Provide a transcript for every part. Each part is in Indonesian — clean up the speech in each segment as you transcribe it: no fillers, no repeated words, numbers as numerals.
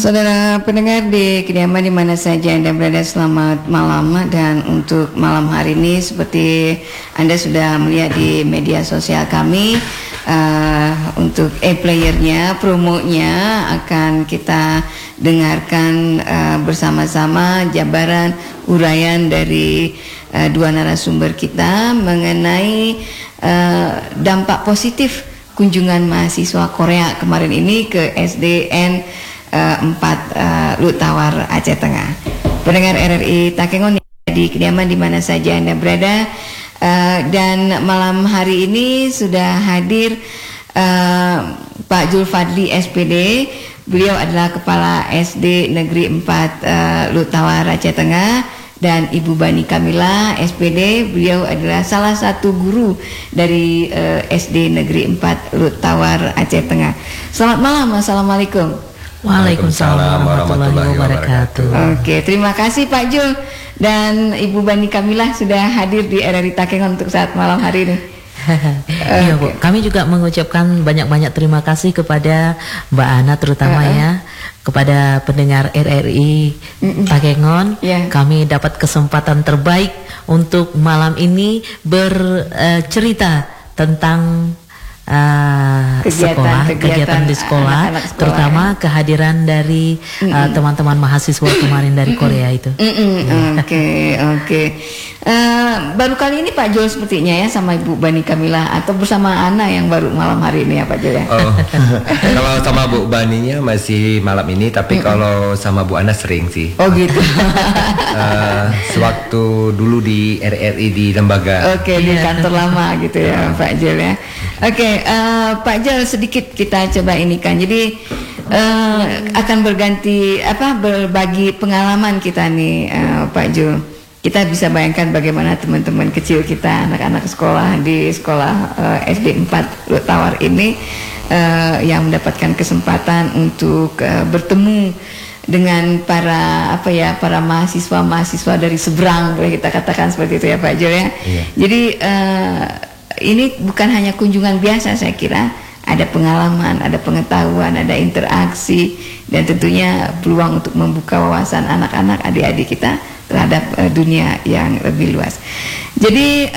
Saudara pendengar di kediaman di mana saja Anda berada, selamat malam. Dan untuk malam hari ini seperti Anda sudah melihat di media sosial kami, untuk e-playernya, promonya akan kita dengarkan bersama-sama jabaran uraian dari dua narasumber kita mengenai dampak positif kunjungan mahasiswa Korea kemarin ini ke SDN 4 Lutawar, Aceh Tengah. Pendengar RRI Takengon di kediaman di mana saja Anda berada, dan malam hari ini sudah hadir Pak Julfadli SPD. Beliau adalah Kepala SD Negeri 4 Lutawar, Aceh Tengah, dan Ibu Bani Kamila SPD. Beliau adalah salah satu guru dari SD Negeri 4 Lutawar, Aceh Tengah. Selamat malam, assalamualaikum. Waalaikumsalam warahmatullahi wabarakatuh. Oke, terima kasih Pak Jul dan Ibu Bani Kamilah sudah hadir di RRI Takengon untuk saat malam hari ini. Iya Bu, kami juga mengucapkan banyak-banyak terima kasih kepada Mbak Ana terutama ya, kepada pendengar RRI Takengon. Kami dapat kesempatan terbaik untuk malam ini bercerita tentang kegiatan di sekolah, anak-anak sekolah, terutama kehadiran dari teman-teman mahasiswa kemarin dari Korea itu. Oke. Baru kali ini Pak Jul sepertinya ya sama Ibu Bani Kamila, atau bersama Ana yang baru malam hari ini ya Pak Jul ya? Kalau sama Bu Baninya masih malam ini, tapi kalau sama Bu Ana sering sih. Oh gitu. Sewaktu dulu di RRI di lembaga. Oke, di kantor lama gitu ya Pak Jul ya. Oke, Pak Jul sedikit kita coba ini kan. Jadi akan berganti berbagi pengalaman kita nih Pak Jul. Kita bisa bayangkan bagaimana teman-teman kecil kita, anak-anak sekolah di sekolah SD 4 Lutawar ini yang mendapatkan kesempatan untuk bertemu dengan para mahasiswa dari seberang, boleh kita katakan seperti itu ya Pak Jul ya. Iya. Jadi ini bukan hanya kunjungan biasa, saya kira ada pengalaman, ada pengetahuan, ada interaksi, dan tentunya peluang untuk membuka wawasan anak-anak, adik-adik kita terhadap dunia yang lebih luas. Jadi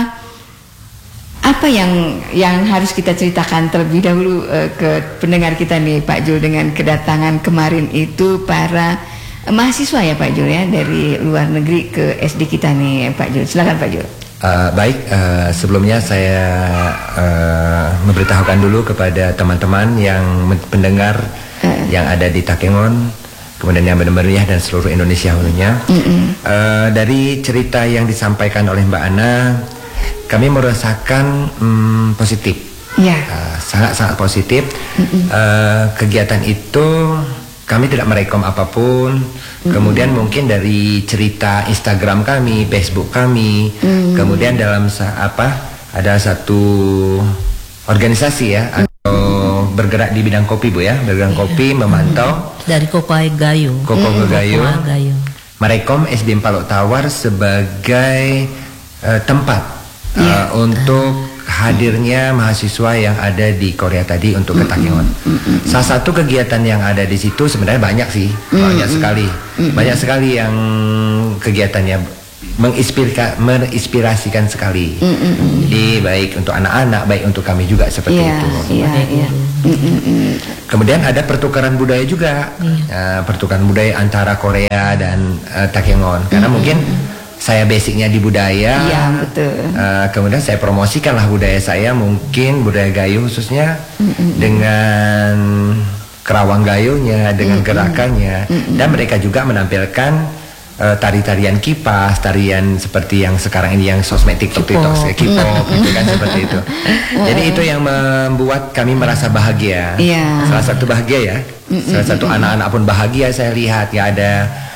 apa yang harus kita ceritakan terlebih dahulu ke pendengar kita nih Pak Jul, dengan kedatangan kemarin itu para mahasiswa ya Pak Jul ya dari luar negeri ke SD kita nih Pak Jul. Silakan Pak Jul. Baik, sebelumnya saya memberitahukan dulu kepada teman-teman yang pendengar yang ada di Takengon, kemudian yang benar-benar dan seluruh Indonesia umumnya. Dari cerita yang disampaikan oleh Mbak Ana, kami merasakan positif, sangat-sangat positif. Kegiatan itu kami tidak merekom apapun. Kemudian mungkin dari cerita Instagram kami, Facebook kami, kemudian dalam ada satu organisasi ya, atau bergerak di bidang kopi Bu ya, bergerak kopi, memantau dari Kokoa Gayo, merekom SD 4 Lutawar sebagai tempat untuk hadirnya mahasiswa yang ada di Korea tadi untuk ke Takengon. Salah satu kegiatan yang ada di situ sebenarnya banyak sih, banyak sekali yang kegiatannya menginspirasikan sekali. Jadi baik untuk anak-anak, baik untuk kami juga seperti itu. Kemudian ada pertukaran budaya juga, pertukaran budaya antara Korea dan Takengon, karena mungkin saya basicnya di budaya, kemudian saya promosikanlah budaya saya, mungkin budaya Gayo khususnya, dengan kerawang Gayonya, dengan gerakannya, dan mereka juga menampilkan tari-tarian kipas, tarian seperti yang sekarang ini yang sosmed TikTok K-pop gitu kan, seperti itu. Jadi itu yang membuat kami merasa bahagia. Salah satu bahagia ya, salah satu anak-anak pun bahagia saya lihat ya, ada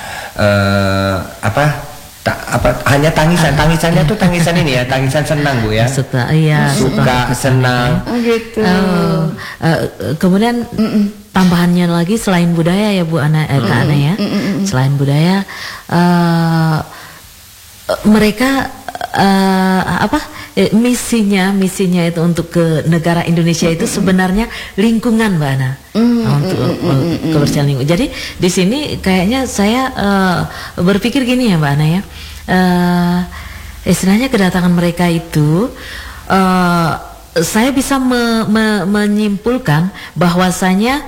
hanya tangisannya tuh tangisan ini ya, tangisan senang Bu ya, suka senang gitu. Kemudian tambahannya lagi selain budaya ya Bu Ana, Kak Ana ya, selain budaya mereka misinya itu untuk ke negara Indonesia itu sebenarnya lingkungan, Mbak Ana. Untuk kebersihan lingkungan. Jadi di sini kayaknya saya berpikir gini ya, Mbak Ana ya. Istilahnya kedatangan mereka itu saya bisa menyimpulkan bahwasanya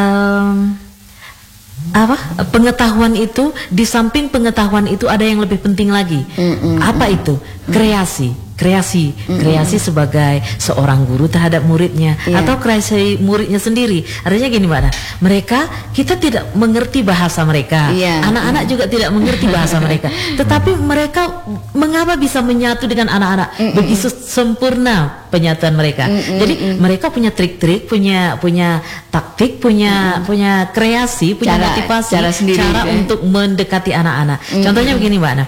pengetahuan itu, di samping pengetahuan itu ada yang lebih penting lagi. Apa itu? Kreasi sebagai seorang guru terhadap muridnya, atau kreasi muridnya sendiri. Artinya gini, Mbak Ana, kita tidak mengerti bahasa mereka, anak-anak juga tidak mengerti bahasa mereka, tetapi mereka mengapa bisa menyatu dengan anak-anak begitu sempurna penyatuan mereka. Jadi mereka punya trik-trik, punya taktik, punya kreasi, punya motivasi, cara untuk mendekati anak-anak. Contohnya begini, Mbak Ana,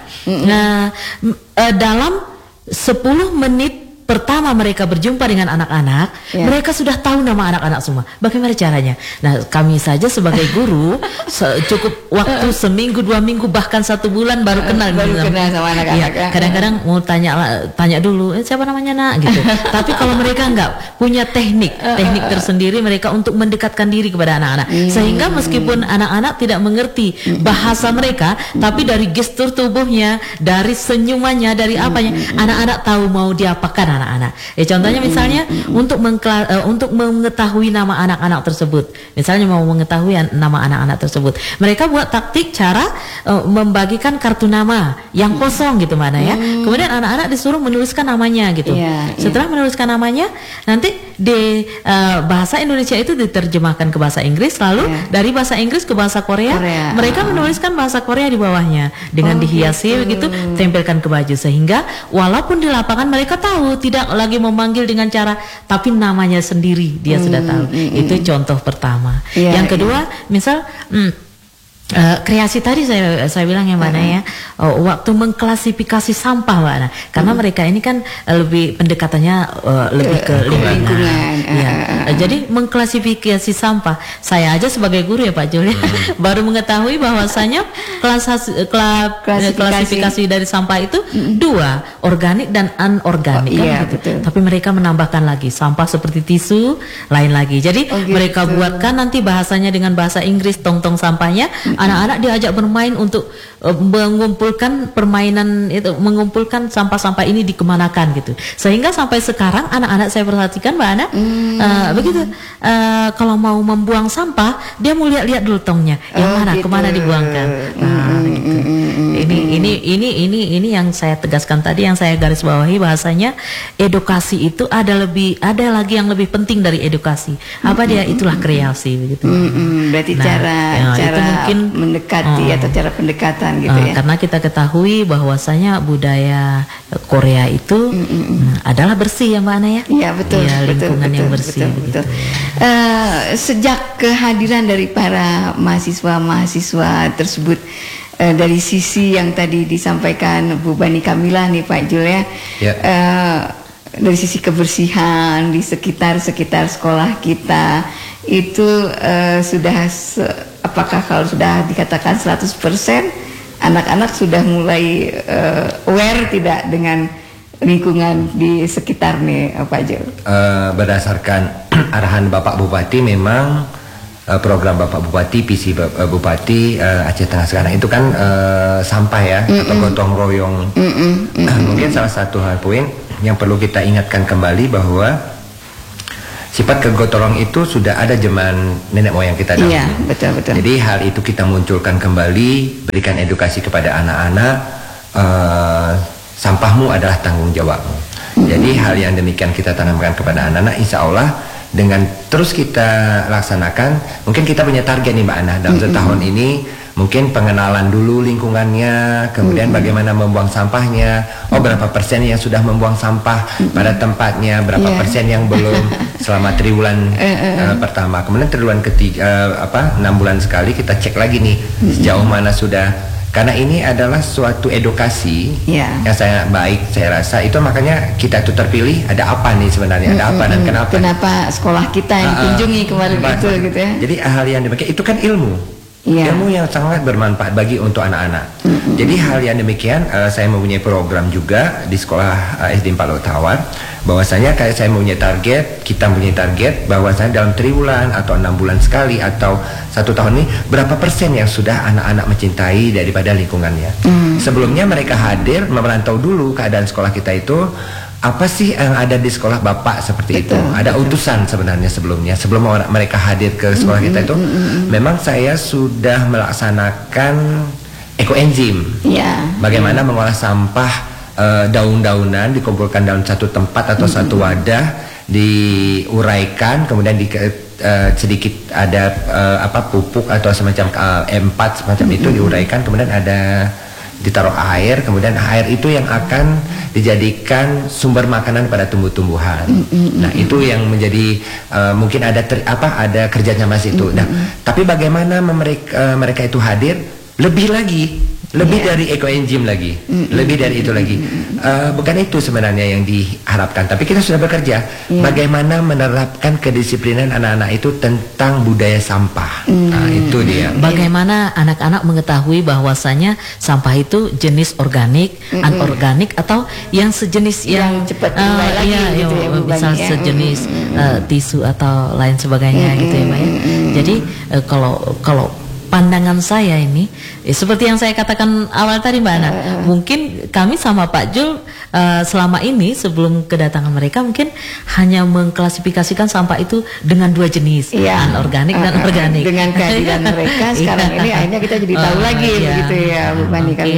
dalam 10 menit pertama mereka berjumpa dengan anak-anak, mereka sudah tahu nama anak-anak semua. Bagaimana caranya? Nah, kami saja sebagai guru cukup waktu seminggu, 2 minggu, bahkan 1 bulan baru kenal sama anak-anak. Kadang-kadang mau tanya dulu, siapa namanya nak, gitu. Tapi kalau mereka enggak punya teknik tersendiri mereka untuk mendekatkan diri kepada anak-anak, sehingga meskipun anak-anak tidak mengerti bahasa mereka, tapi dari gestur tubuhnya, dari senyumannya, dari apanya, anak-anak tahu mau diapakan anak-anak. Contohnya misalnya untuk mengetahui nama anak-anak tersebut. Misalnya mau mengetahui nama anak-anak tersebut, mereka buat taktik cara membagikan kartu nama yang kosong gitu, mana ya. Kemudian anak-anak disuruh menuliskan namanya gitu. Setelah menuliskan namanya, nanti di bahasa Indonesia itu diterjemahkan ke bahasa Inggris, lalu dari bahasa Inggris ke bahasa Korea. Mereka menuliskan bahasa Korea di bawahnya dengan dihiasi begitu, tempelkan ke baju, sehingga walaupun di lapangan mereka tahu tidak lagi memanggil dengan cara, tapi namanya sendiri dia sudah tahu. Itu contoh pertama. Yang kedua, misal kreasi tadi saya bilang yang mana ya, waktu mengklasifikasi sampah, Mbak Ana, karena mereka ini kan lebih pendekatannya lebih ke lingkungan. Jadi mengklasifikasi sampah, saya aja sebagai guru ya Pak Jul, baru mengetahui bahwasanya klasifikasi dari sampah itu 2, organik dan anorganik, gitu. Tapi mereka menambahkan lagi sampah seperti tisu, lain lagi. Jadi mereka buatkan nanti bahasanya dengan bahasa Inggris, tong-tong sampahnya. Anak-anak diajak bermain untuk mengumpulkan permainan itu, mengumpulkan sampah-sampah ini dikemanakan gitu. Sehingga sampai sekarang anak-anak saya perhatikan, Mbak Ana, begitu kalau mau membuang sampah, dia mau lihat-lihat dulu tongnya, yang mana, kemana dibuangkan. Gitu. Ini yang saya tegaskan tadi, yang saya garis bawahi, bahasanya edukasi itu ada lagi yang lebih penting dari edukasi. Apa dia? Itulah kreasi begitu. Berarti cara itu mungkin mendekati atau cara pendekatan gitu ya. Karena kita ketahui bahwasanya budaya Korea itu adalah bersih ya Mbak Ana ya. Iya betul. Ya, lingkungan yang bersih. Betul. Sejak kehadiran dari para mahasiswa tersebut, dari sisi yang tadi disampaikan Bu Bani Kamilah nih Pak Jul ya, dari sisi kebersihan di sekitar sekolah kita itu apakah kalau sudah dikatakan 100% anak-anak sudah mulai aware tidak dengan lingkungan di sekitar nih Pak Jul? Berdasarkan arahan Bapak Bupati, memang program Bapak Bupati, visi Bupati Aceh Tengah sekarang itu kan sampah ya, atau gotong royong. Mungkin salah satu hal poin yang perlu kita ingatkan kembali bahwa sifat kegotong itu sudah ada zaman nenek moyang kita dahulu. Iya, betul. Jadi hal itu kita munculkan kembali, berikan edukasi kepada anak-anak, sampahmu adalah tanggung jawabmu. Jadi hal yang demikian kita tanamkan kepada anak-anak, insya Allah dengan terus kita laksanakan, mungkin kita punya target nih Mbak Ana, dalam setahun ini mungkin pengenalan dulu lingkungannya, kemudian bagaimana membuang sampahnya, berapa persen yang sudah membuang sampah pada tempatnya, berapa persen yang belum selama triwulan pertama, kemudian triwulan ketiga 6 bulan sekali kita cek lagi nih sejauh mana sudah, karena ini adalah suatu edukasi yang saya rasa itu, makanya kita tuh terpilih ada apa nih sebenarnya, ada apa dan kenapa sekolah kita yang dikunjungi kemarin itu gitu ya. Jadi hal yang demikian itu kan ilmu. ilmu yang sangat bermanfaat bagi untuk anak-anak. Jadi hal yang demikian saya mempunyai program juga di sekolah SD 4 Laut Tawar, bahwasanya kayak saya mempunyai target, kita mempunyai target bahwasanya dalam 3 bulan atau 6 bulan sekali atau 1 tahun ini berapa persen yang sudah anak-anak mencintai daripada lingkungannya. Sebelumnya mereka hadir memantau dulu keadaan sekolah kita itu apa sih yang ada di sekolah Bapak seperti itu. Ada utusan sebenarnya sebelumnya, sebelum mereka hadir ke sekolah kita itu memang saya sudah melaksanakan ekoenzim. Bagaimana mengolah sampah daun-daunan dikumpulkan dalam satu tempat atau satu wadah, diuraikan, kemudian sedikit ada pupuk atau semacam M4 semacam itu diuraikan, kemudian ada ditaruh air, kemudian air itu yang akan dijadikan sumber makanan pada tumbuh-tumbuhan. Nah, itu yang menjadi mungkin ada kerjanya Mas itu. Nah, tapi bagaimana mereka itu hadir lebih lagi, lebih dari ekoenzim lagi, lebih dari itu lagi. Bukan itu sebenarnya yang diharapkan, tapi kita sudah bekerja bagaimana menerapkan kedisiplinan anak-anak itu tentang budaya sampah. Nah, itu dia. Bagaimana anak-anak mengetahui bahwasanya sampah itu jenis organik, anorganik, atau yang sejenis yang cepat lagi gitu ya, misal sejenis tisu atau lain sebagainya gitu ya, Mbak ya. Jadi kalau pandangan saya ini seperti yang saya katakan awal tadi, Mbak Ana, mungkin kami sama Pak Jul selama ini sebelum kedatangan mereka mungkin hanya mengklasifikasikan sampah itu dengan 2 jenis, anorganik dan organik. Dengan kehadiran mereka sekarang ini akhirnya kita jadi tahu lagi begitu ya, Bu Pani kan.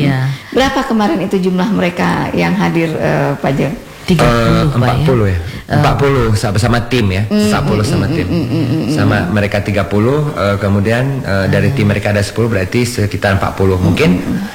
Berapa kemarin itu jumlah mereka yang hadir, Pak Jul? 30 40 ya. 40 sama tim ya. 10 sama tim. Sama mereka 30, kemudian dari tim mereka ada 10, berarti sekitar 40. Mungkin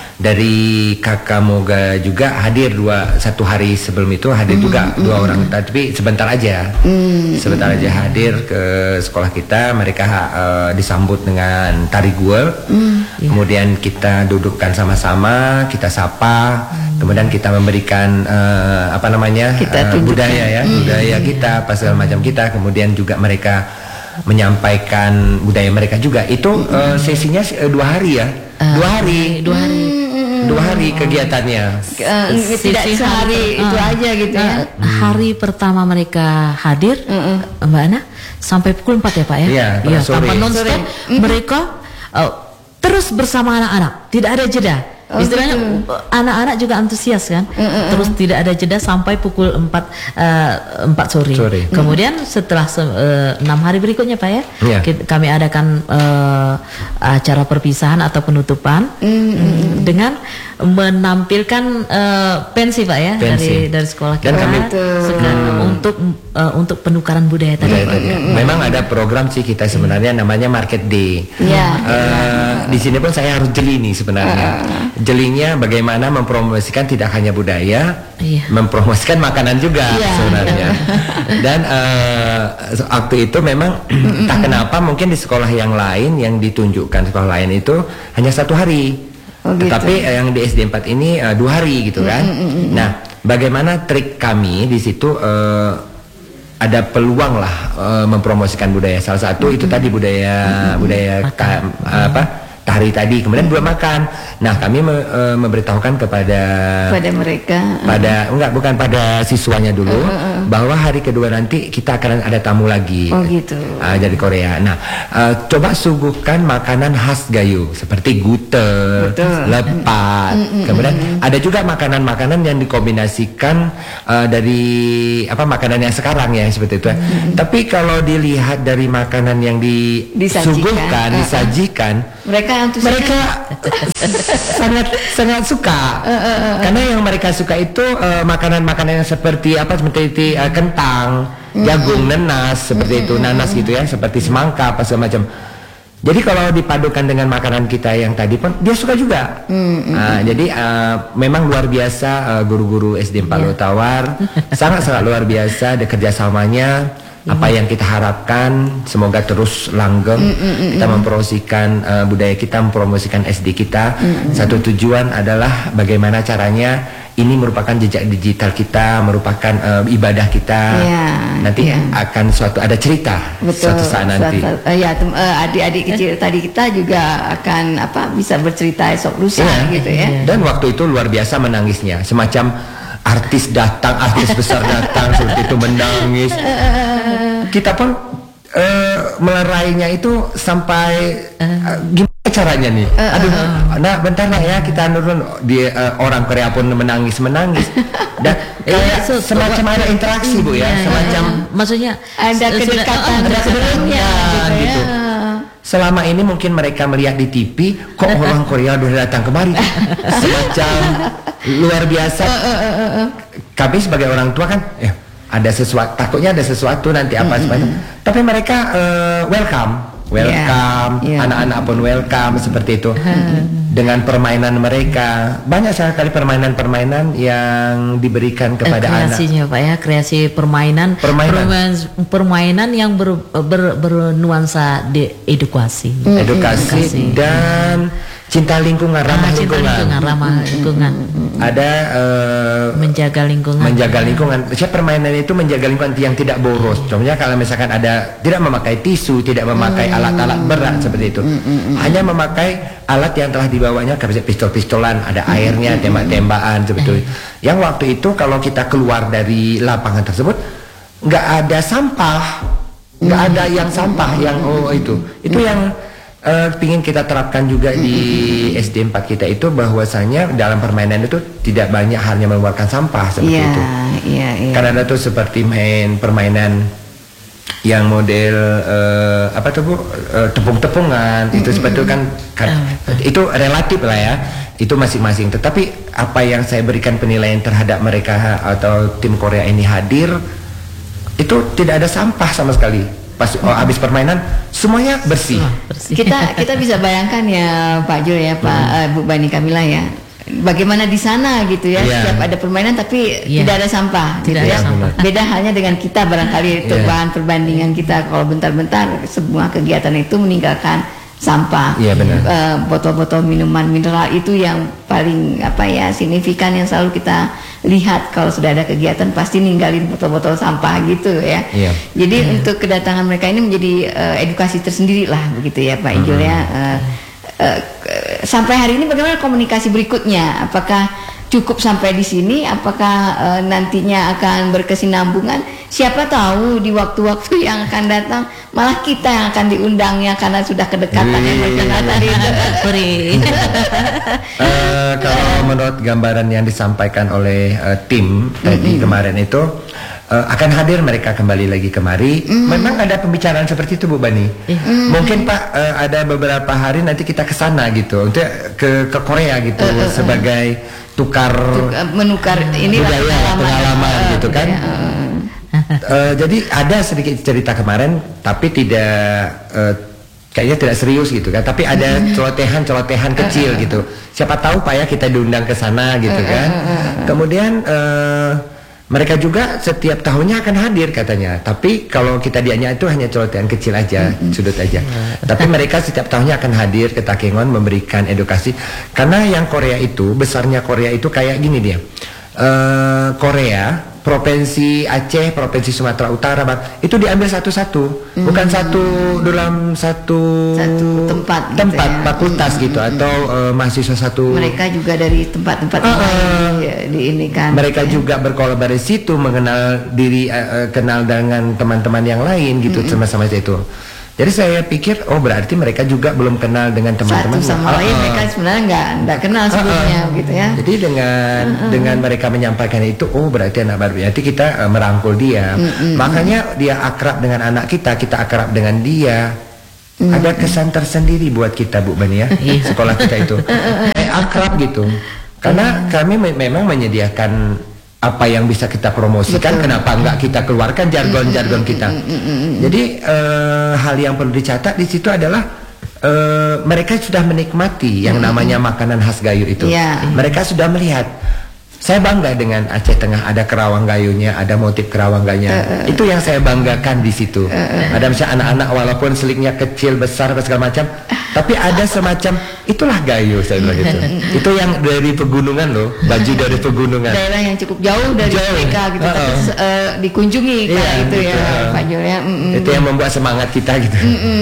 dari Kakak Moga juga hadir 1 hari sebelum itu hadir juga 2 orang, tapi sebentar aja. Sebentar aja hadir ke sekolah kita, mereka disambut dengan tari guel. Kemudian kita dudukkan sama-sama, kita sapa, kemudian kita memberikan budaya kita, apa segala macam kita, kemudian juga mereka menyampaikan budaya mereka juga. Itu sesinya 2 hari ya. 2 hari kegiatannya. Tidak sehari itu aja gitu ya. Hari pertama mereka hadir, Mbak Ana, sampai pukul 4 ya Pak ya? Iya, tanpa non-stop. Mereka terus bersama anak-anak, tidak ada jeda. Istilahnya anak-anak juga antusias kan. Terus tidak ada jeda sampai pukul 4 sore. Kemudian setelah 6 hari berikutnya Pak ya, kami adakan acara perpisahan atau penutupan dengan menampilkan pensi Pak ya, dari sekolah kita. Dan kami untuk penukaran budaya tadi. Memang ada program sih kita sebenarnya namanya Market Day. Di sini pun saya harus jeli nih sebenarnya. Jelinya bagaimana mempromosikan tidak hanya budaya, mempromosikan makanan juga sebenarnya. Dan waktu itu memang entah kenapa mungkin di sekolah yang lain yang ditunjukkan sekolah lain itu hanya 1 hari. Tetapi yang di SD 4 ini 2 hari gitu kan. Nah, bagaimana trik kami di situ, ada peluang lah mempromosikan budaya. Salah satu itu tadi budaya tari tadi, kemudian juga makan. Nah, kami memberitahukan kepada mereka, bukan pada siswanya dulu, bahwa hari kedua nanti kita akan ada tamu lagi. Dari Korea. Nah, coba suguhkan makanan khas Gayo seperti gute, lepat. Kemudian ada juga makanan-makanan yang dikombinasikan dari makanan yang sekarang ya seperti itu. Tapi kalau dilihat dari makanan yang disajikan, mereka sangat suka. Karena yang mereka suka itu makanan-makanan yang seperti seperti kentang, jagung, nanas seperti itu, nanas gitu ya, seperti semangka apa segala macam. Jadi kalau dipadukan dengan makanan kita yang tadi pun dia suka juga. Jadi memang luar biasa guru-guru SD 4 Laut Tawar, sangat luar biasa kerjasamanya. Apa yang kita harapkan semoga terus langgeng. Kita mempromosikan budaya kita, mempromosikan SD kita. Satu tujuan adalah bagaimana caranya ini merupakan jejak digital kita, merupakan ibadah kita. Nanti akan ada cerita. Betul, suatu saat nanti. Adik-adik kecil tadi kita juga akan bisa bercerita esok lusa gitu ya. Dan waktu itu luar biasa menangisnya, semacam artis datang, artis besar datang seperti itu menangis. Kita pun melerainya itu sampai gimana caranya nih? Nah bentar lah ya kita nurun di orang Korea pun menangis. Dan semacam ada interaksi Bu ya, semacam maksudnya ada kedekatan sebelumnya gitu. Selama ini mungkin mereka melihat di TV, kok orang Korea udah datang kemari, semacam luar biasa. Kami sebagai orang tua kan, ada sesuatu, takutnya ada sesuatu nanti apa sebagainya. Tapi mereka welcome, anak-anak pun welcome seperti itu. Dengan permainan mereka, banyak sekali permainan-permainan yang diberikan kepada kreasinya, anak. Pak ya, kreasi permainan yang bernuansa edukasi dan cinta lingkungan, ramah lingkungan. Ada menjaga lingkungan. Permainan itu menjaga lingkungan yang tidak boros. Contohnya kalau misalkan ada tidak memakai tisu, tidak memakai alat-alat berat seperti itu, hanya memakai alat yang telah dibawanya, kayak pistol-pistolan, ada airnya, tembak-tembakan seperti itu. Yang waktu itu kalau kita keluar dari lapangan tersebut nggak ada sampah, nggak ada yang sampah yang itu yang ingin kita terapkan juga di SD 4 kita itu, bahwasanya dalam permainan itu tidak banyak hanya mengeluarkan sampah seperti itu. Karena ada tuh seperti permainan yang model tepung-tepungan itu seperti itu kan itu relatif lah ya, itu masing-masing. Tetapi apa yang saya berikan penilaian terhadap mereka atau tim Korea ini hadir, itu tidak ada sampah sama sekali. Pas habis permainan semuanya bersih. Kita bisa bayangkan ya Pak Jul ya, Pak Bu Bani Kamila ya, bagaimana di sana gitu ya, setiap ada permainan tapi tidak ada sampah gitu ya. Beda halnya dengan kita barangkali itu bahan perbandingan kita, kalau bentar-bentar semua kegiatan itu meninggalkan sampah. Botol-botol minuman mineral itu yang paling signifikan yang selalu kita lihat kalau sudah ada kegiatan, pasti ninggalin botol-botol sampah gitu ya. Jadi untuk kedatangan mereka ini menjadi edukasi tersendiri lah begitu ya Pak Ijul ya. Sampai hari ini bagaimana komunikasi berikutnya? Apakah cukup sampai di sini? Apakah nantinya akan berkesinambungan? Siapa tahu di waktu-waktu yang akan datang malah kita yang akan diundangnya karena sudah kedekatan yang kalau menurut gambaran yang disampaikan oleh tim tadi kemarin itu, akan hadir mereka kembali lagi kemari. Memang ada pembicaraan seperti itu Bu Bani. Mungkin Pak ada beberapa hari nanti kita ke sana gitu, untuk ke Korea gitu sebagai menukar ini pengalaman gitu kan. Jadi ada sedikit cerita kemarin, tapi kayaknya tidak serius gitu kan, tapi ada celotehan kecil gitu. Siapa tahu Pak ya kita diundang ke sana gitu kan. Kemudian mereka juga setiap tahunnya akan hadir katanya, tapi kalau kita dianya itu hanya celotehan kecil aja, sudut aja. Tapi mereka setiap tahunnya akan hadir ke Takengon memberikan edukasi, karena yang Korea itu, besarnya Korea itu kayak gini dia. Korea, Provinsi Aceh, Provinsi Sumatera Utara, itu diambil satu-satu, bukan dalam satu tempat gitu ya. Fakultas gitu, atau mahasiswa satu. Mereka juga dari tempat-tempat diinikan. Mereka juga berkolaborasi itu, mengenal diri, kenal dengan teman-teman yang lain gitu, sama-sama itu. Jadi saya pikir, berarti mereka juga belum kenal dengan teman-teman. Satu sama lain mereka sebenarnya nggak kenal sebelumnya gitu ya. Jadi dengan mereka menyampaikan itu, berarti anak baru. Berarti kita merangkul dia. Makanya dia akrab dengan anak kita akrab dengan dia. Ada kesan tersendiri buat kita Bu Bani ya, sekolah kita itu. Akrab gitu. Karena kami memang menyediakan apa yang bisa kita promosikan, kenapa enggak kita keluarkan jargon-jargon kita. Jadi hal yang perlu dicatat di situ adalah mereka sudah menikmati yang namanya makanan khas Gayo itu. Mereka sudah melihat Saya bangga dengan Aceh Tengah, ada Kerawang Gayunya, ada motif Kerawang Gayunya. Itu yang saya banggakan di situ. Ada misalnya anak-anak walaupun seliknya kecil, besar, segala macam, tapi ada semacam itulah Gayo, saya bilang gitu. Itu yang dari pegunungan loh, baju dari pegunungan. Daerah yang cukup jauh dari mereka gitu, tapi dikunjungi kayak itu ya, Pak Jul ya. Itu yang membuat semangat kita gitu.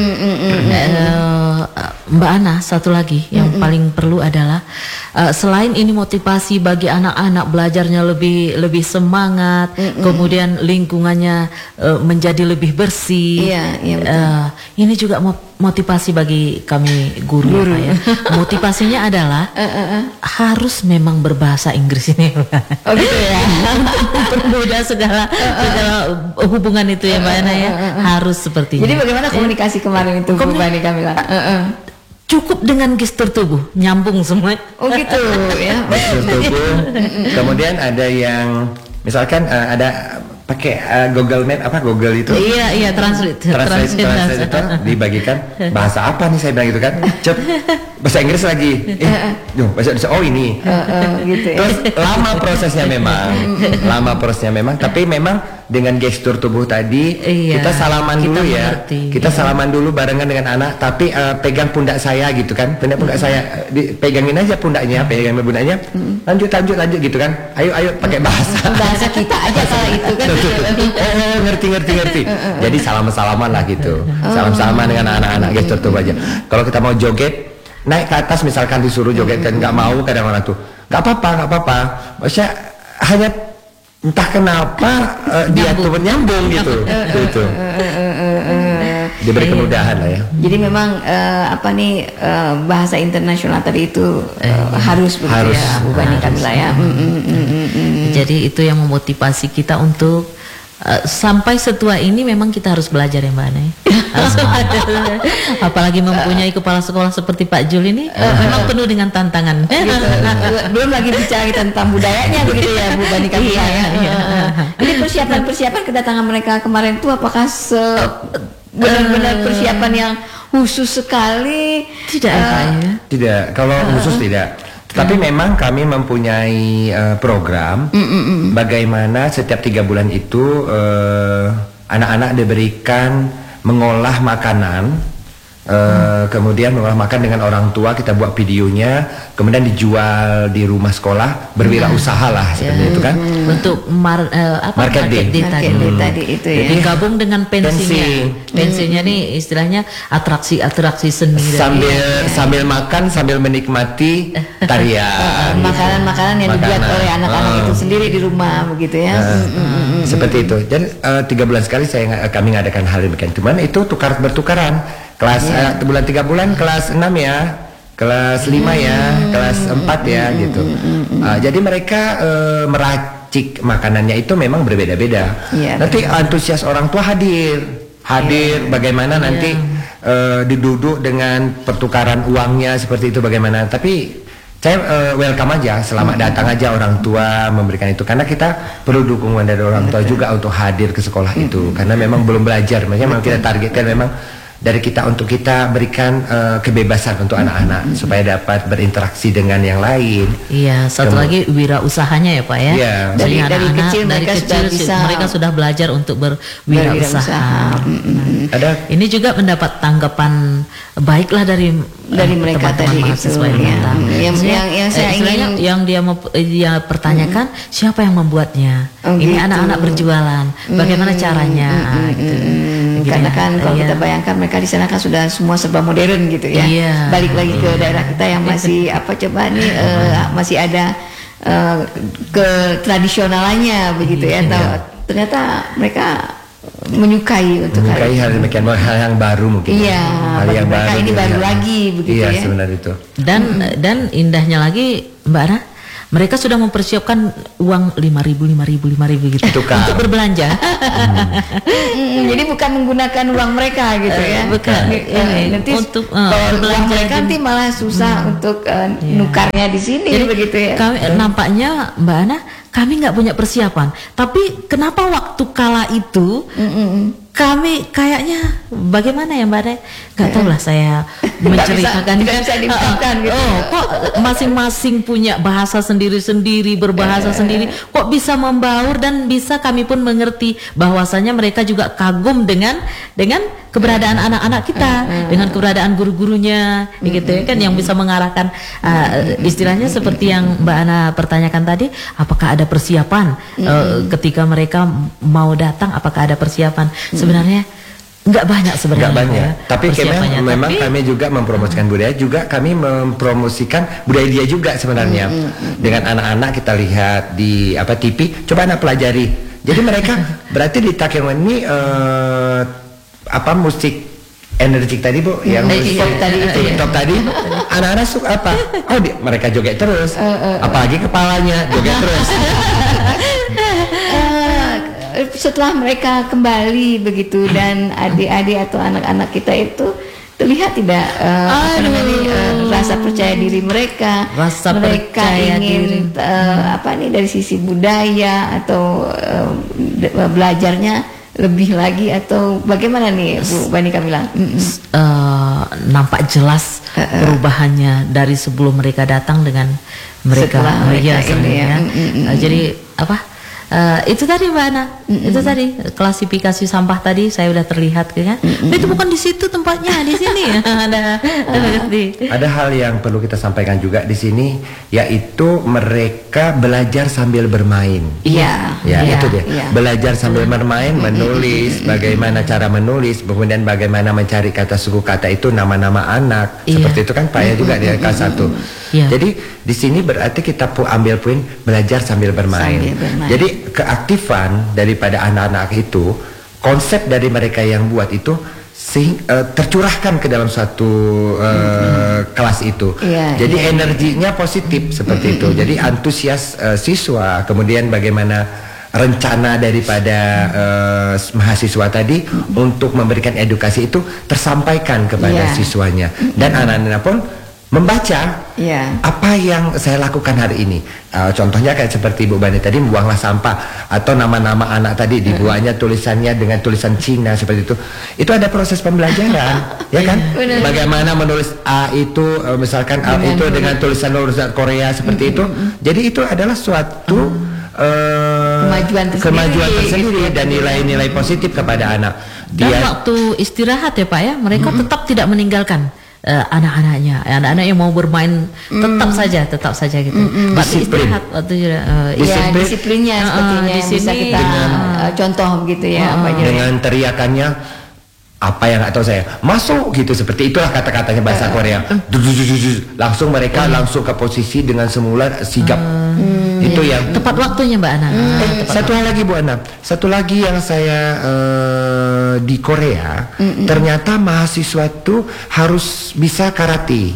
Mbak Ana, satu lagi yang paling perlu adalah selain ini motivasi bagi anak-anak belajarnya lebih semangat, kemudian lingkungannya menjadi lebih bersih. Ini juga motivasi bagi kami guru. Pak, ya. Motivasinya adalah harus memang berbahasa Inggris ini. Oh gitu ya. Permudah segala hubungan itu ya Mbak Ana ya, harus seperti Jadi bagaimana komunikasi kemarin itu Bu Bani Kamila? Cukup dengan gestur tubuh, nyambung semua. Oh gitu ya. Gestur tubuh. Kemudian ada yang misalkan ada pakai Google Map, Google itu. Iya, translate itu dibagikan bahasa apa nih, saya bilang gitu kan. Cep, bahasa Inggris lagi. Bahasa Indonesia, oh ini. Gitu ya. Terus lama prosesnya memang, tapi memang dengan gestur tubuh tadi kita salaman dulu ya. Kita salaman dulu barengan dengan anak, tapi pegang pundak saya gitu kan. Pundak saya pegangin aja pundaknya, lanjut gitu kan. Ayo pakai bahasa kita aja kalau itu kan. Oh, ngerti. Jadi salaman lah gitu. Salam-salaman dengan anak-anak, gestur tubuh aja. Kalau kita mau joget, naik ke atas misalkan disuruh joget kan nggak mau, kadang orang tuh nggak apa-apa. Maksudnya hanya entah kenapa dia tuh nyambung gitu. Diberi kemudahan lah ya. Jadi memang bahasa internasional tadi itu harus ya Bu Bani Kamila ya. Jadi itu yang memotivasi kita untuk sampai setua ini memang kita harus belajar ya Mbak Ana. Apalagi mempunyai kepala sekolah seperti Pak Jul ini memang penuh dengan tantangan. Gitu. Belum lagi bicara tentang budayanya begitu ya Bu Bani Kamila ya. Jadi persiapan kedatangan mereka kemarin itu apakah benar-benar persiapan yang khusus sekali? Tidak, kalau khusus tidak. Tapi memang kami mempunyai program bagaimana setiap 3 bulan itu anak-anak diberikan mengolah makanan, kemudian mengolah makan dengan orang tua, kita buat videonya, kemudian dijual di rumah sekolah, berwirausaha lah seperti itu kan. Untuk market day tadi itu ya. Digabung dengan pensinya nih istilahnya atraksi seni. Sambil makan sambil menikmati tarian. Makanan yang dibuat oleh anak-anak itu sendiri di rumah begitu ya. Seperti itu. Dan 3 bulan sekali kami ngadakan hal demikian. Cuman itu bertukaran. Kelas bulan 3 bulan kelas 6 ya, kelas 5 ya, kelas 4 ya gitu. Jadi mereka meracik makanannya itu memang berbeda-beda. Nanti antusias orang tua hadir bagaimana nanti diduduk dengan pertukaran uangnya seperti itu bagaimana. Tapi saya welcome aja, selamat datang aja orang tua memberikan itu, karena kita perlu dukungan dari orang tua juga untuk hadir ke sekolah itu, karena memang belum belajar. Makanya memang kita targetkan memang dari kita untuk kita berikan kebebasan untuk anak-anak supaya dapat berinteraksi dengan yang lain. Iya, satu lagi wirausahanya ya Pak ya. Iya. Dari kecil mereka sudah belajar untuk berwirausaha. Ini juga mendapat tanggapan baiklah dari mereka tadi itu. Yang dia pertanyakan siapa yang membuatnya. Ini anak-anak berjualan, bagaimana caranya? Karena kan kalau kita bayangkan mereka di sana kan sudah semua serba modern gitu ya. Balik lagi ke daerah kita yang masih masih ada ketradisionalannya begitu ya. Ternyata mereka menyukai hal demikian, hal yang baru mungkin. Hal yang baru. Ini baru lagi begitu ya. Sebenarnya itu. Dan indahnya lagi Mbak Ana, mereka sudah mempersiapkan uang 5.000 gitu untuk berbelanja. Jadi bukan menggunakan uang mereka gitu ya. Bukan. Nanti untuk uang mereka nanti malah susah untuk nukarnya di sini. Jadi, begitu ya. Nampaknya Mbak Ana, kami nggak punya persiapan. Tapi kenapa waktu kala itu kami kayaknya bagaimana ya Mbak Ade? Gak tahu lah saya menceritakan. Nggak bisa diungkapkan gitu. Kok masing-masing punya bahasa sendiri-sendiri, berbahasa sendiri. Kok bisa membaur dan bisa kami pun mengerti bahwasanya mereka juga kagum dengan keberadaan anak-anak kita, dengan keberadaan guru-gurunya, gitu ya kan, yang bisa mengarahkan istilahnya seperti yang Mbak Ana pertanyakan tadi, apakah ada persiapan ketika mereka mau datang, apakah ada persiapan? Sebenarnya nggak banyak sebenarnya. Nggak banyak. Ya, tapi memang kami juga mempromosikan budaya, juga kami mempromosikan budaya dia juga sebenarnya. Dengan anak-anak kita lihat di TV, coba anak pelajari. Jadi mereka berarti di Takengon ini musik energik tadi Bu, yang top tadi, anak-anak suka apa? Mereka joget terus, apalagi kepalanya joget terus. Setelah mereka kembali begitu dan adik-adik atau anak-anak kita itu terlihat tidak rasa percaya diri mereka, ingin dari sisi budaya atau belajarnya lebih lagi, atau bagaimana nih Bu Bani Kamila? Nampak jelas perubahannya dari sebelum mereka datang dengan mereka ini ya. Jadi itu tadi Mbak Ana, itu tadi klasifikasi sampah tadi saya udah terlihat kan. Itu bukan di situ tempatnya, di sini. Ada hal yang perlu kita sampaikan juga di sini, yaitu mereka belajar sambil bermain. Iya. Itu dia. Iya. Belajar sambil bermain, menulis, bagaimana cara menulis, kemudian bagaimana mencari kata suku kata itu, nama-nama anak. Seperti itu kan Pak ya juga di kelas 1. Jadi di sini berarti kita ambil poin belajar sambil bermain. Jadi keaktifan daripada anak-anak itu, konsep dari mereka yang buat itu tercurahkan ke dalam suatu kelas itu. Jadi energinya positif seperti itu. Jadi antusias siswa, kemudian bagaimana rencana daripada mahasiswa tadi untuk memberikan edukasi itu tersampaikan kepada siswanya, dan anak-anak pun membaca apa yang saya lakukan hari ini. Contohnya kayak seperti Bu Bani tadi, membuanglah sampah, atau nama-nama anak tadi dibuatnya tulisannya dengan tulisan Cina seperti itu. Itu ada proses pembelajaran, ya kan? Bagaimana menulis A itu, misalkan A itu dengan tulisan Korea seperti itu. Jadi itu adalah suatu kemajuan tersendiri dan nilai-nilai positif kepada anak. Dan waktu istirahat ya Pak ya, mereka tetap tidak meninggalkan anak-anaknya yang mau bermain, tetap saja gitu. Istirahat waktu disiplinnya sepertinya yang bisa kita contoh gitu ya. Dengan teriakannya apa yang nggak tahu saya, masuk gitu, seperti itulah kata-katanya bahasa Korea. Langsung mereka langsung ke posisi dengan semula sigap. Itu yang tepat waktunya Mbak Ana. Satu hal lagi Bu Ana, satu lagi yang saya di Korea, ternyata mahasiswa itu harus bisa karate.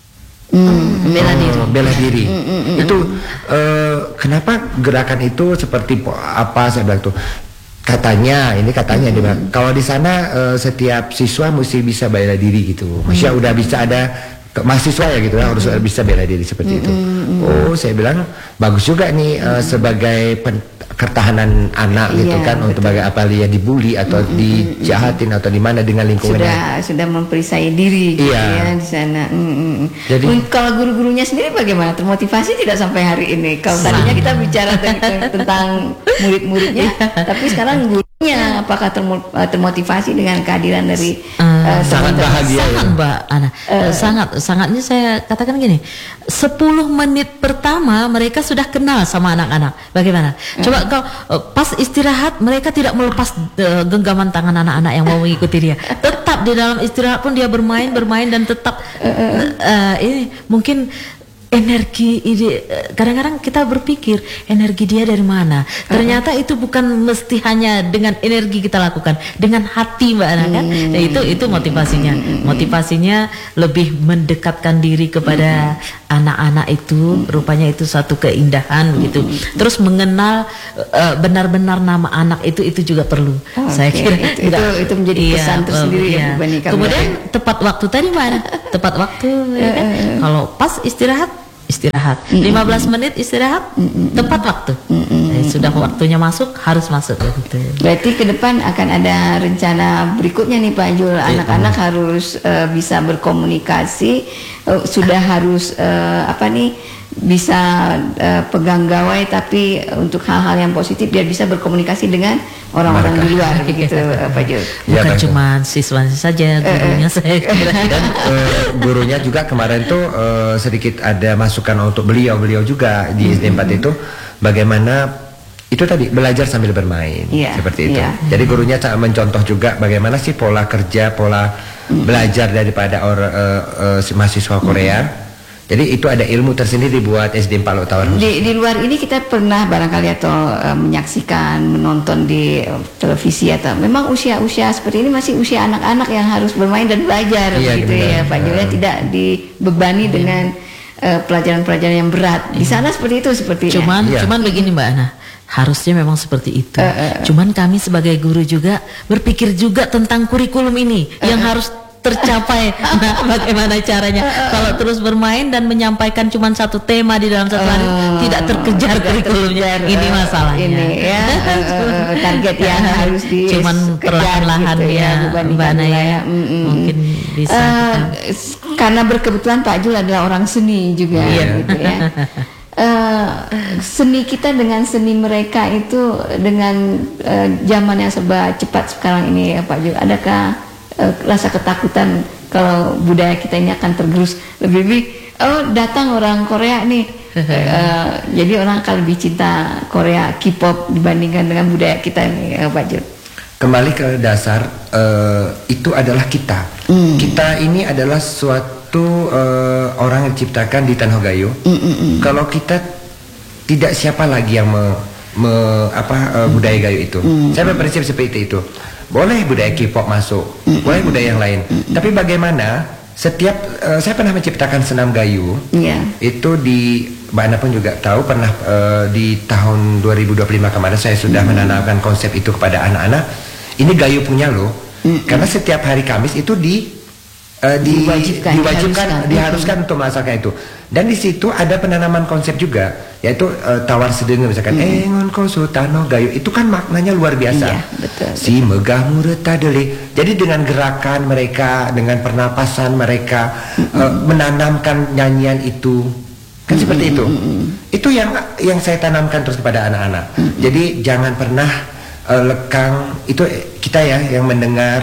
Bela diri. Itu kenapa gerakan itu seperti apa, saya bilang tuh, katanya kalau di sana setiap siswa mesti bisa bela diri gitu. Maksudnya udah bisa ada mahasiswa ya gitu, harus bisa bela diri seperti itu. Saya bilang bagus juga nih sebagai ketahanan anak gitu kan, untuk sebagai apa dia dibully atau dijahatin atau di mana dengan lingkungannya. Sudah memperisai diri gitu ya di sana. Jadi kalau guru-gurunya sendiri bagaimana? Termotivasi tidak sampai hari ini? Kalau tadinya kita bicara tentang murid-muridnya, tapi sekarang gurunya apakah termotivasi dengan kehadiran dari sangat bahagia sangat ya Mbak Ana. Sangatnya saya katakan gini, 10 menit pertama mereka sudah kenal sama anak-anak. Bagaimana? Coba kalau pas istirahat mereka tidak melepas genggaman tangan anak-anak yang mau mengikuti dia. Tetap di dalam istirahat pun dia bermain dan tetap ini mungkin energi ide. Kadang-kadang kita berpikir energi dia dari mana, ternyata itu bukan mesti hanya dengan energi kita lakukan, dengan hati Mbak Ana kan. Nah, itu motivasinya lebih mendekatkan diri kepada anak-anak itu. Rupanya itu satu keindahan begitu. Terus mengenal benar-benar nama anak itu juga perlu. Saya kira itu menjadi pesan tersendiri ya Bu Bani. Kemudian tepat waktu tadi Mbak Ana, tepat waktu ya kan? Kalau pas istirahat istirahat. 15 menit istirahat, tepat waktu. Sudah waktunya masuk, harus masuk begitu. Berarti ke depan akan ada rencana berikutnya nih Pak Jul. Anak-anak harus bisa berkomunikasi, sudah harus bisa pegang gawai, tapi untuk hal-hal yang positif dia bisa berkomunikasi dengan orang-orang di luar begitu Pak Jul. Bukan cuma siswanya saja, gurunya saya kira. Dan gurunya juga kemarin tuh sedikit ada masukan untuk beliau juga di SD 4 itu bagaimana itu tadi belajar sambil bermain seperti itu. Jadi gurunya mencontoh juga bagaimana sih pola kerja, pola belajar daripada mahasiswa Korea. Jadi itu ada ilmu tersendiri buat SD 4 Tawar. Di luar ini kita pernah barangkali atau menyaksikan, menonton di televisi atau memang usia-usia seperti ini masih usia anak-anak yang harus bermain dan belajar gitu ya Pak Jul, tidak dibebani dengan pelajaran-pelajaran yang berat. Di sana seperti itu sepertinya. Cuman begini Mbak Ana, harusnya memang seperti itu. Cuman kami sebagai guru juga berpikir juga tentang kurikulum ini yang harus tercapai. Nah, bagaimana caranya? Kalau terus bermain dan menyampaikan cuma satu tema di dalam satu hari, tidak terkejar kurikulumnya. Ini masalahnya. Ini ya target yang harus dikejar. Cuman perlahan-lahan gitu ya, Mbak Ana ya. Mungkin bisa. Karena berkebetulan Pak Jul adalah orang seni juga, gitu ya. Seni kita dengan seni mereka itu dengan zaman yang serba cepat sekarang ini ya Pak Jul, adakah rasa ketakutan kalau budaya kita ini akan tergerus lebih datang orang Korea nih jadi orang akan lebih cinta Korea K-pop dibandingkan dengan budaya kita nih Pak Jul. Kembali ke dasar itu adalah kita ini adalah suatu orang yang diciptakan di Tanah Gayo. Kalau kita tidak, siapa lagi yang budaya Gayo itu. Saya berprinsip seperti itu. Boleh budaya K-pop masuk, boleh budaya yang lain. Tapi bagaimana setiap saya pernah menciptakan senam Gayo. Itu di Mbak Ana pun juga tahu pernah di tahun 2025 kemarin saya sudah menanamkan konsep itu kepada anak-anak. Ini Gayo punya loh. Karena setiap hari Kamis itu diharuskan untuk melaksanakan itu. Dan di situ ada penanaman konsep juga, yaitu tawar sedengar misalkan engon ko sultano Gayo, itu kan maknanya luar biasa. Betul. Si megah mureta dele. Jadi dengan gerakan mereka, dengan pernapasan mereka menanamkan nyanyian itu. Kan seperti itu. Itu yang saya tanamkan terus kepada anak-anak. Jadi jangan pernah lekang. Itu kita ya yang mendengar,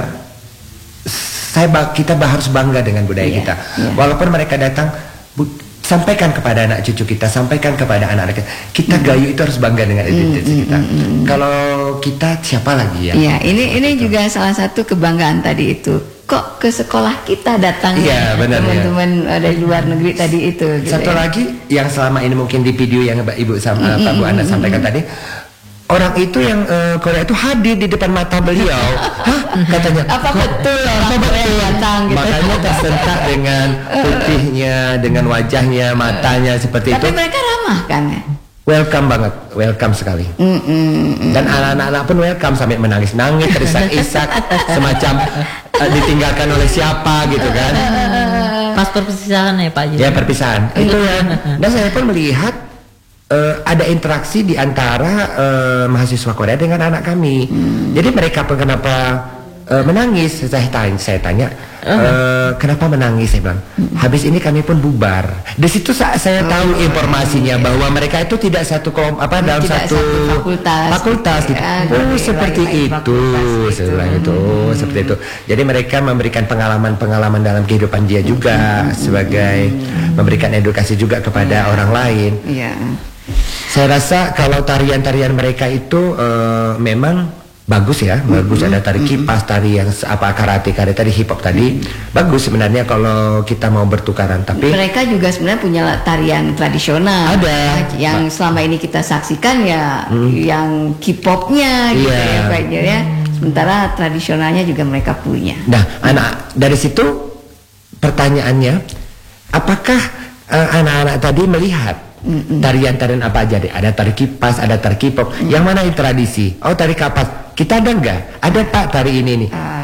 kita harus bangga dengan budaya kita. Walaupun mereka datang, sampaikan kepada anak cucu kita, sampaikan kepada anak-anak kita Gayo itu harus bangga dengan identitas kita. Kalau kita siapa lagi ya? Iya, ini juga salah satu kebanggaan tadi itu. Kok ke sekolah kita datang teman-teman dari luar negeri tadi itu. Gitu satu lagi yang selama ini mungkin di video yang Ibu sama Pak Bu Ana sampaikan tadi. Orang itu yang Korea itu hadir di depan mata beliau. Katanya, apa betul orang Korea datang gitu. Makanya tersentak dengan putihnya, dengan wajahnya, matanya seperti itu. Tapi mereka ramah kan? Welcome banget, welcome sekali. Dan anak-anak pun welcome sampai menangis-nangis, terisak-isak, semacam ditinggalkan oleh siapa gitu kan. Pas perpisahan ya Pak Jul. Ya perpisahan, itu ya. Dan saya pun melihat ada interaksi di antara mahasiswa Korea dengan anak kami. Jadi mereka kenapa menangis? Saya tanya, kenapa menangis? Saya bilang, habis ini kami pun bubar. Di situ saya tahu informasinya bahwa mereka itu tidak satu dalam satu fakultas. Gitu. Seperti itu. Saya bilang itu, seperti itu. Jadi mereka memberikan pengalaman dalam kehidupan dia juga sebagai memberikan edukasi juga kepada orang lain. Saya rasa kalau tarian-tarian mereka itu memang bagus ya, bagus. Ada tari kipas, tari yang karate, tari hip hop tadi bagus sebenarnya kalau kita mau bertukaran. Tapi mereka juga sebenarnya punya tarian tradisional. Ada yang selama ini kita saksikan ya, yang K-popnya gitu ya, baiknya ya. Sementara tradisionalnya juga mereka punya. Nah, anak dari situ pertanyaannya, apakah anak-anak tadi melihat tarian-tarian apa aja deh? Ada tari kipas, ada tari K-pop. Yang mana yang tradisi? Oh, tari kapas. Kita ada enggak? Ada Pak tari ini nih.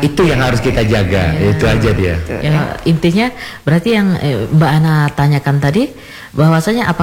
itu yang harus kita jaga. Itu aja dia. Ya, intinya berarti yang Mbak Ana tanyakan tadi bahwasanya apa